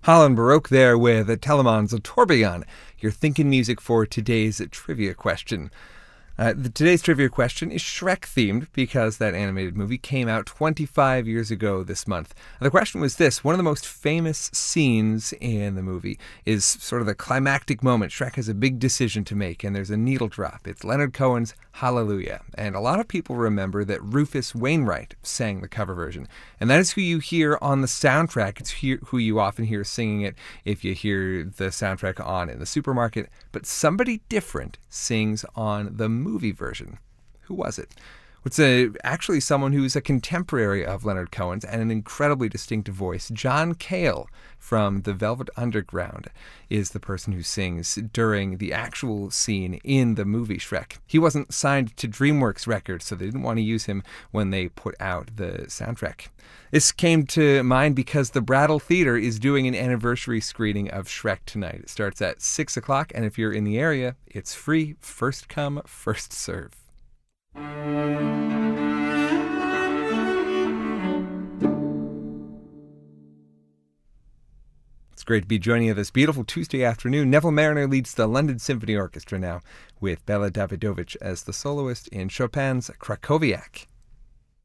Holland Baroque there with Telemann's Tourbillon, your thinking music for today's trivia question. Today's trivia question is Shrek-themed because that animated movie came out 25 years ago this month. The question was this: one of the most famous scenes in the movie is sort of the climactic moment. Shrek has a big decision to make, and there's a needle drop. It's Leonard Cohen's Hallelujah. And a lot of people remember that Rufus Wainwright sang the cover version. And that is who you hear on the soundtrack. It's who you often hear singing it if you hear the soundtrack on in the supermarket. But somebody different sings on the movie version. Who was it? It's actually someone who's a contemporary of Leonard Cohen's and an incredibly distinctive voice. John Cale from the Velvet Underground is the person who sings during the actual scene in the movie Shrek. He wasn't signed to DreamWorks Records, so they didn't want to use him when they put out the soundtrack. This came to mind because the Brattle Theatre is doing an anniversary screening of Shrek tonight. It starts at 6 o'clock, and if you're in the area, it's free. First come, first serve. It's great to be joining you this beautiful Tuesday afternoon. Neville Mariner leads the London Symphony Orchestra now with Bela Davidovich as the soloist in Chopin's Krakowiak.